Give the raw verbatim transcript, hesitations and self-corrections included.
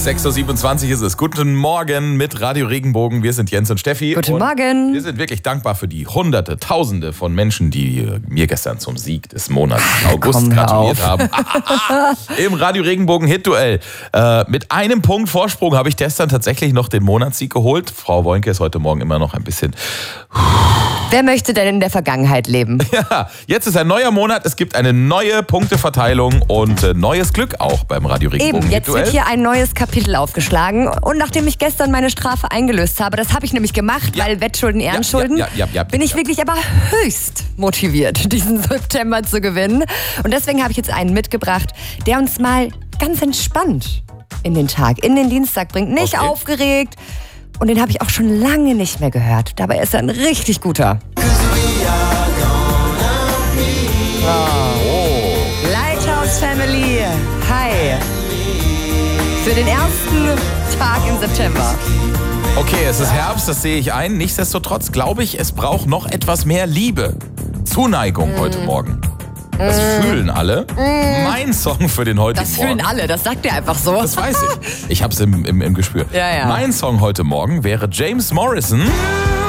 sechs Uhr siebenundzwanzig ist es. Guten Morgen mit Radio Regenbogen. Wir sind Jens und Steffi. Guten und Morgen. Wir sind wirklich dankbar für die Hunderte, Tausende von Menschen, die mir gestern zum Sieg des Monats August Komm, gratuliert haben. Im Radio Regenbogen Hit-Duell. Äh, mit einem Punkt Vorsprung habe ich gestern tatsächlich noch den Monatssieg geholt. Frau Woinke ist heute Morgen immer noch ein bisschen... Wer möchte denn in der Vergangenheit leben? Ja, jetzt ist ein neuer Monat. Es gibt eine neue Punkteverteilung und äh, neues Glück auch beim Radio Regenbogen Eben, jetzt Hit-Duell. wird hier ein neues Kapitel aufgeschlagen. Und nachdem ich gestern meine Strafe eingelöst habe, das habe ich nämlich gemacht, Ja. weil Wettschulden, Ehrenschulden, Ja, ja, ja, ja, bin ich ja. wirklich aber höchst motiviert, diesen September zu gewinnen. Und deswegen habe ich jetzt einen mitgebracht, der uns mal ganz entspannt in den Tag, in den Dienstag bringt. Nicht Okay. aufgeregt. Und den habe ich auch schon lange nicht mehr gehört. Dabei ist er ein richtig guter. Oh. Lighthouse Family, hi. Für den ersten Tag im September. Okay, es ist Herbst, das sehe ich ein. Nichtsdestotrotz glaube ich, es braucht noch etwas mehr Liebe. Zuneigung heute Morgen. Das fühlen alle. Mein Song für den heutigen Das Morgen. fühlen alle, das sagt er einfach so. Das weiß ich. Ich habe es im, im, im Gespür. Ja, ja. Mein Song heute Morgen wäre James Morrison.